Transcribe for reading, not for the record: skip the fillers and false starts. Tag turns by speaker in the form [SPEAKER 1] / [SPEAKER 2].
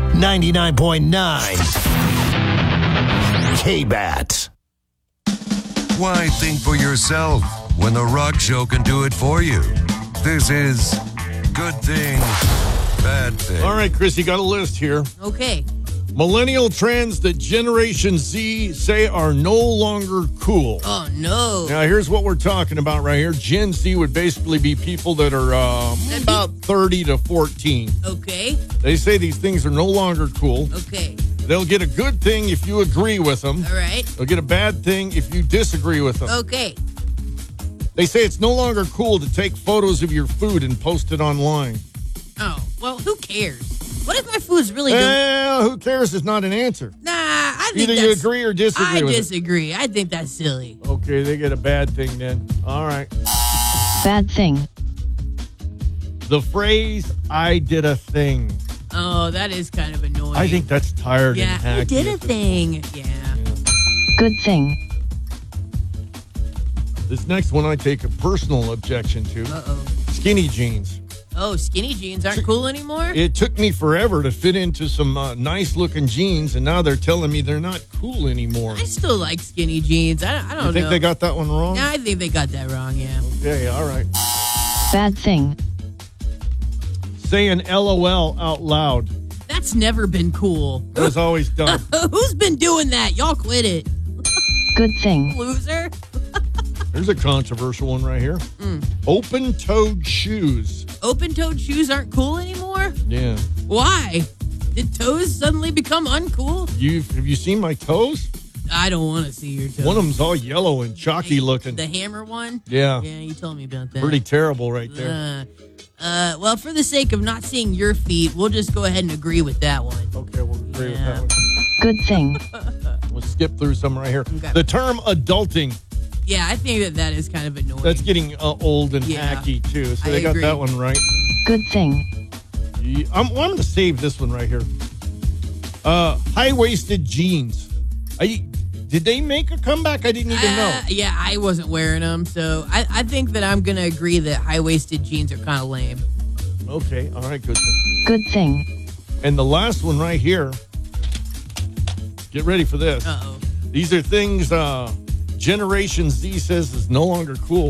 [SPEAKER 1] 99.9 K-Bat.
[SPEAKER 2] Why think for yourself when The Rock Show can do it for you? This is Good Thing, Bad Thing.
[SPEAKER 3] All right, Chris, you got a list here.
[SPEAKER 4] Okay.
[SPEAKER 3] Millennial trends that Generation Z say are no longer cool.
[SPEAKER 4] Oh, no.
[SPEAKER 3] Now, here's what we're talking about right here. Gen Z would basically be people that are about 30 to 14.
[SPEAKER 4] Okay.
[SPEAKER 3] They say these things are no longer cool.
[SPEAKER 4] Okay.
[SPEAKER 3] They'll get a good thing if you agree with them.
[SPEAKER 4] All right.
[SPEAKER 3] They'll get a bad thing if you disagree with them.
[SPEAKER 4] Okay.
[SPEAKER 3] They say it's no longer cool to take photos of your food and post it online.
[SPEAKER 4] Oh, well, who cares? What if my food's really good?
[SPEAKER 3] Well, who cares is not an answer.
[SPEAKER 4] Nah, I think
[SPEAKER 3] Either you agree or disagree with it.
[SPEAKER 4] I disagree. I think that's silly.
[SPEAKER 3] Okay, they get a bad thing then. All right.
[SPEAKER 5] Bad thing.
[SPEAKER 3] The phrase, I did a thing.
[SPEAKER 4] Oh, that is kind of annoying.
[SPEAKER 3] I think that's tired
[SPEAKER 4] yeah,
[SPEAKER 3] and hacky.
[SPEAKER 4] I did a
[SPEAKER 3] at this
[SPEAKER 4] thing.
[SPEAKER 3] point.
[SPEAKER 4] Yeah.
[SPEAKER 5] Good thing.
[SPEAKER 3] This next one I take a personal objection to.
[SPEAKER 4] Uh-oh.
[SPEAKER 3] Skinny jeans.
[SPEAKER 4] Oh, skinny jeans aren't cool anymore?
[SPEAKER 3] It took me forever to fit into some nice-looking jeans, and now they're telling me they're not cool anymore.
[SPEAKER 4] I still like skinny jeans. I don't know.
[SPEAKER 3] You think they got that one wrong?
[SPEAKER 4] Yeah, I think they got that wrong, yeah.
[SPEAKER 3] Okay, all right.
[SPEAKER 5] Bad thing.
[SPEAKER 3] Saying LOL out loud.
[SPEAKER 4] That's never been cool.
[SPEAKER 3] That was always dumb.
[SPEAKER 4] Who's been doing that? Y'all quit it.
[SPEAKER 5] Good thing.
[SPEAKER 4] Loser.
[SPEAKER 3] There's a controversial one right here. Open-toed shoes.
[SPEAKER 4] Open-toed shoes aren't cool anymore?
[SPEAKER 3] Yeah.
[SPEAKER 4] Why? Did toes suddenly become uncool?
[SPEAKER 3] Have you seen my toes?
[SPEAKER 4] I don't want to see your toes.
[SPEAKER 3] One of them's all yellow and chalky looking.
[SPEAKER 4] The hammer one?
[SPEAKER 3] Yeah.
[SPEAKER 4] Yeah, you told me about that.
[SPEAKER 3] Pretty terrible right there.
[SPEAKER 4] Well, for the sake of not seeing your feet, we'll just go ahead and agree with that one.
[SPEAKER 3] Okay, we'll agree with that one.
[SPEAKER 5] Good thing.
[SPEAKER 3] We'll skip through some right here.
[SPEAKER 4] Okay.
[SPEAKER 3] The term adulting,
[SPEAKER 4] Yeah, I think that is kind of annoying.
[SPEAKER 3] that's getting old and
[SPEAKER 4] Yeah.
[SPEAKER 3] hacky too. So
[SPEAKER 4] I
[SPEAKER 3] they got
[SPEAKER 4] agree.
[SPEAKER 3] that one right.
[SPEAKER 5] Good thing.
[SPEAKER 3] I'm going to save this one right here. High-waisted jeans. Did they make a comeback? I didn't even know.
[SPEAKER 4] Yeah, I wasn't wearing them, so I think that I'm going to agree that high-waisted jeans are kind of lame.
[SPEAKER 3] Okay, all right, good thing.
[SPEAKER 5] Good thing.
[SPEAKER 3] And the last one right here. Get ready for this.
[SPEAKER 4] Uh-oh.
[SPEAKER 3] These are things Generation Z says is no longer cool.